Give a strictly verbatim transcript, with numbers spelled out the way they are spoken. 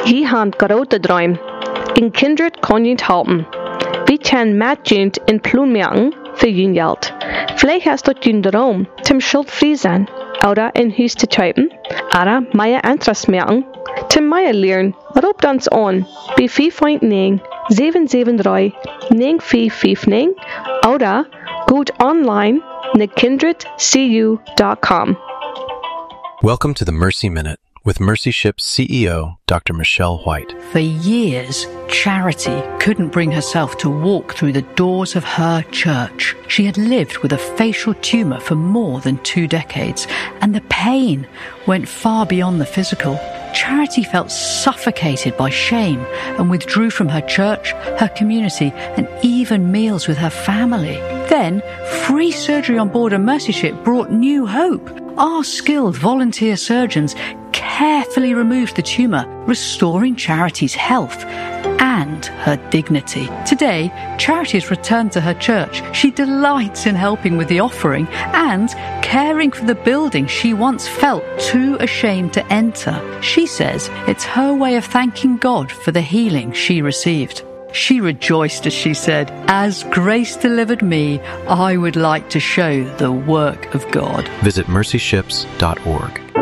Ye han grote droom. In kindred kon je helpen. Wie can matjunt in ploenmerken voor je geld. Vielleicht hast du je droom, tim schuldvrij zijn. Oder in huis te typen. Ara meie interest merken. Tim meie leren. Roep ons aan. Bij vijf negen zeven zeven drie negen vier vijf negen. Oder goed online na kindred c u dot com. Welcome to the Mercy Minute with Mercy Ship's C E O, Doctor Michelle White. For years, Charity couldn't bring herself to walk through the doors of her church. She had lived with a facial tumor for more than two decades, and the pain went far beyond the physical. Charity felt suffocated by shame and withdrew from her church, her community, and even meals with her family. Then, free surgery on board a Mercy Ship brought new hope. Our skilled volunteer surgeons carefully removed the tumour, restoring Charity's health and her dignity. Today, Charity has returned to her church. She delights in helping with the offering and caring for the building she once felt too ashamed to enter. She says it's her way of thanking God for the healing she received. She rejoiced as she said, "As grace delivered me, I would like to show the work of God." Visit mercy ships dot org.